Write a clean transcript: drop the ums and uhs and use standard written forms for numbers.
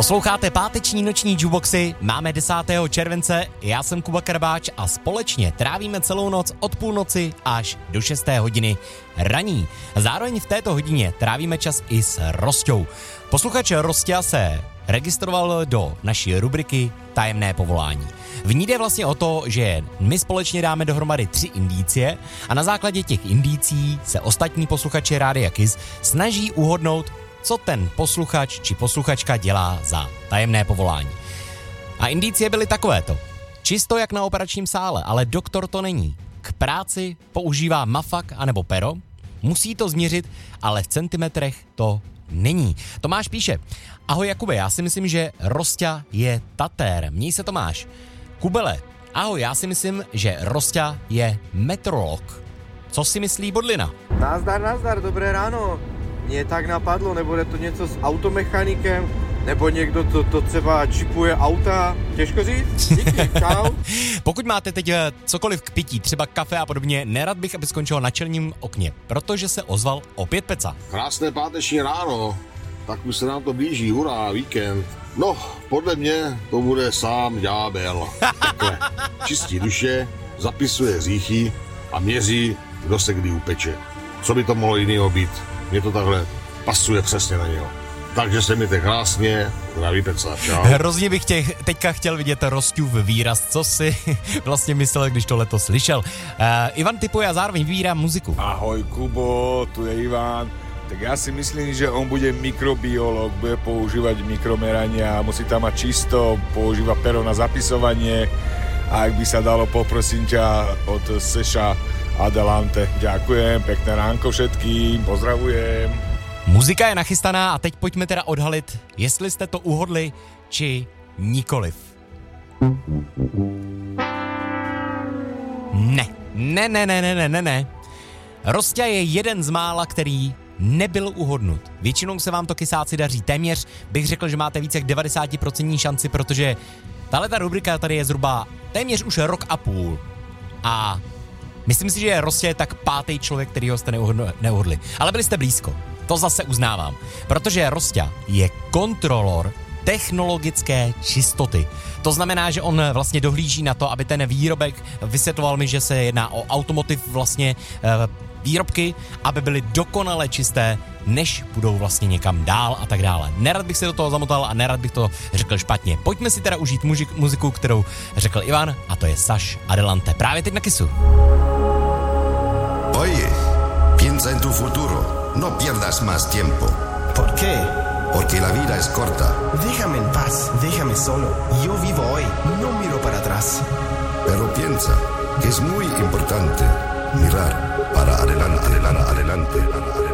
Posloucháte páteční noční jukeboxy, máme 10. července, já jsem Kuba Krabáč a společně trávíme celou noc od půlnoci až do 6. hodiny raní. Zároveň v této hodině trávíme čas i s Rostou. Posluchač Rostia se registroval do naší rubriky Tajemné povolání. V ní jde vlastně o to, že my společně dáme dohromady 3 indicie a na základě těch indicí se ostatní posluchači Rádia Kiss snaží uhodnout, co ten posluchač či posluchačka dělá za tajemné povolání. A indicie byly takovéto. Čisto jak na operačním sále, ale doktor to není. K práci používá mafak anebo pero, musí to změřit, ale v centimetrech to není. Tomáš píše: ahoj Jakube, já si myslím, že Rostia je tatér. Měj se Tomáš. Kubele: ahoj, já si myslím, že Rostia je metrolog. Co si myslí Bodlina? Nazdar, dobré ráno. Mě tak napadlo, nebude to něco s automechanikem, nebo někdo to třeba čipuje auta, těžko říct. Díky, čau. Pokud máte teď cokoliv k pití, třeba kafe a podobně, nerad bych, aby skončilo na čelním okně, protože se ozval opět Peca. Krásné páteční ráno, tak už se nám to blíží, hurá, víkend. No, podle mě to bude sám ďábel. Takhle, čistí duše, zapisuje hříchy a měří, kdo se kdy upeče. Co by to mohlo jinýho být? Mně to takhle pasuje přesně na něho. Takže se mějte krásně, zdraví Peca, čau. Hrozně bych teďka chtěl vidět Rostův výraz, co si vlastně myslel, když tohleto slyšel. Ivan tipuje a zároveň vybírá muziku. Ahoj Kubo, tu je Ivan. Tak ja si myslím, že on bude mikrobiológ, bude používať mikromerania, musí tam mať čisto, používa pero na zapisovanie a ak by sa dalo, poprosím ťa od Seša Adelante. Ďakujem, pekné ránko všetkým, pozdravujem. Muzika je nachystaná a teď pojďme teda odhalit, jestli jste to uhodli, či nikoliv. Ne. Rostia je jeden z mála, který nebyl uhodnut. Většinou se vám to kysáci daří. Téměř bych řekl, že máte více jak 90% šanci, protože tahleta rubrika tady je zhruba téměř už rok a půl. A myslím si, že Rostia je tak 5. člověk, kterýho jste neuhodli. Ale byli jste blízko. To zase uznávám. Protože Rostia je kontrolor technologické čistoty. To znamená, že on vlastně dohlíží na to, aby ten výrobek, vysvětloval mi, že se jedná o automotiv vlastně výrobky, aby byly dokonale čisté, než budou vlastně někam dál a tak dále. Nerad bych se do toho zamotal a nerad bych to řekl špatně. Pojďme si teda užít muziku, kterou řekl Ivan, a to je Saš Adelante. Právě teď na Kissu. Oye, piensa en tu futuro. No pierdas más tiempo. ¿Por qué? Porque la vida es corta. Déjame en paz, déjame solo. Yo vivo hoy, no miro para atrás. Pero piensa que es muy importante mirar para adelante.